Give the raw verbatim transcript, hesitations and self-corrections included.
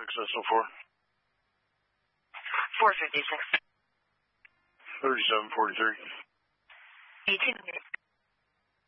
access so far? four fifty-six. thirty-seven forty-three. eighteen minutes.